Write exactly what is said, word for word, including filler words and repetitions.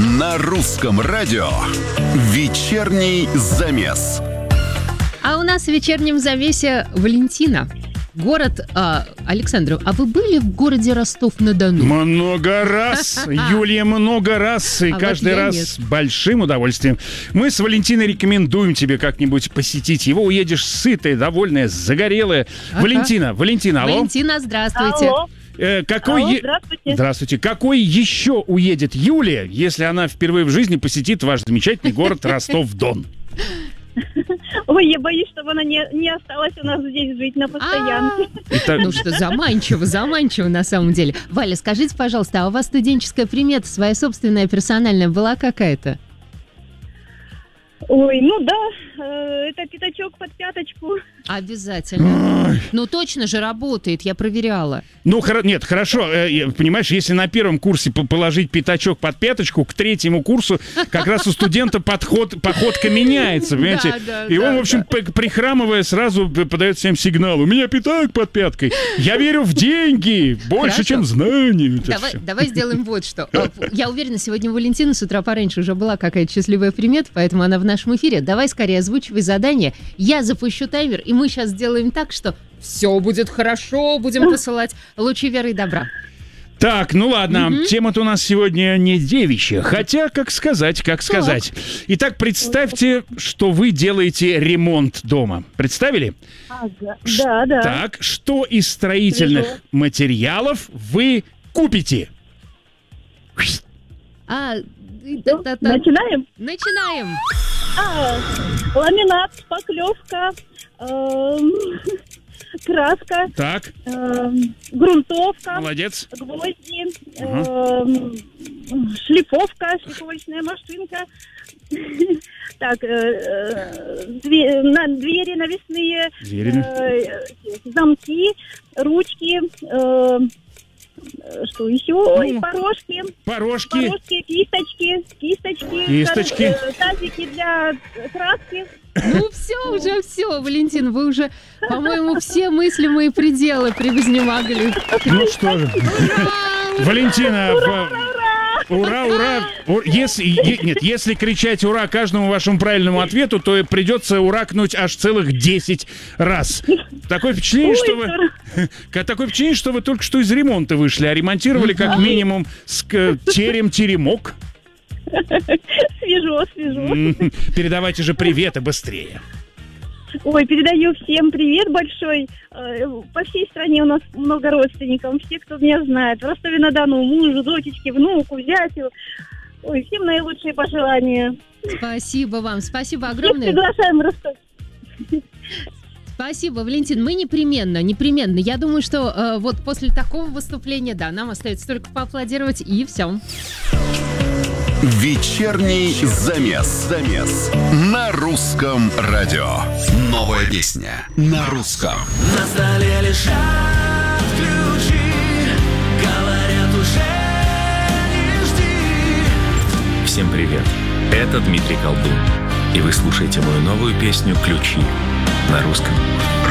На русском радио «Вечерний замес». А у нас в вечернем замесе Валентина. Город, а, Александр, а вы были в городе Ростов-на-Дону? Много раз, Юлия, много раз, и А каждый вот я раз нет. с большим удовольствием. Мы с Валентиной рекомендуем тебе как-нибудь посетить его. Уедешь сытая, довольная, загорелая. Ага. Валентина, Валентина, алло. Валентина, здравствуйте. Алло. Э, какой Алло, е- здравствуйте. Здравствуйте. Какой еще уедет Юлия, если она впервые в жизни посетит ваш замечательный город Ростов-Дон? Ой, я боюсь, чтобы она не, не осталась у нас здесь жить на постоянке. А, Итак, Ну что, заманчиво, заманчиво на самом деле. Валя, скажите, пожалуйста, а у вас студенческая примета своя собственная, персональная была какая-то? Ой, ну да, э, это пятачок под пяточку. Обязательно. ой. Ну точно же работает, я проверяла. Ну, хоро- нет, хорошо, э, я- понимаешь, если на первом курсе по- положить пятачок под пяточку, к третьему курсу как раз у студента подход, походка меняется, понимаете? Да, да, И он, да, в общем, п- прихрамывая, сразу п- подает всем сигнал. У меня пятак под пяткой. Я верю в деньги больше, Хорошо. чем знания. Это Давай, всё. давай сделаем вот что. А, Я уверена, сегодня у Валентины с утра пораньше уже была какая-то счастливая примета, поэтому она в нашем эфире. Давай скорее озвучивай задание. Я запущу таймер, и мы сейчас сделаем так, что все будет хорошо, будем посылать лучи веры и добра. Так, ну ладно, тема-то у нас сегодня не девичья. Хотя, как сказать, как сказать. Итак, представьте, что вы делаете ремонт дома. Представили? Ага. Да, да. Так, что из строительных Свежо. материалов вы купите? А, та-та-та. Начинаем? Начинаем. А, ламинат, шпаклевка, эм, краска, Так, эм, грунтовка, молодец. гвозди, Ага. эм, шлифовка, шлифовочная машинка. Так, э, э, две- на- двери навесные, Двери. э, замки, ручки, э, э, что еще? Ой, Ну, порожки, Порожки. порожки, кисточки, кисточки, Кисточки. э, тазики для краски. Ну все, уже все, Валентин, вы уже, по-моему, все мыслимые пределы превознемогли. Ну что же. Валентина, в- ура, ура. У- Если, е- нет, если кричать «ура» каждому вашему правильному ответу, то придется уракнуть аж целых десять раз. Такое впечатление, что вы... Ка- Такое впечатление, что вы только что из ремонта вышли, а ремонтировали как минимум с к- терем-теремок. Свежо, свежо. М, Передавайте же приветы быстрее. Ой, передаю всем привет большой. Э, По всей стране у нас много родственников, все, кто меня знает. В Ростове-на-Дону мужу, дочечке, внуку, зятю. Ой, всем наилучшие пожелания. Спасибо вам, спасибо Всех огромное. приглашаем в Ростов. Спасибо, Валентин. Мы непременно, непременно. Я думаю, что э, вот после такого выступления, да, нам остается только поаплодировать, и все. «Вечерний замес». Замес. На русском радио. Новая песня на русском. На столе лежат ключи, говорят, уже не жди. Всем привет, это Дмитрий Колдун, и вы слушаете мою новую песню «Ключи» на русском.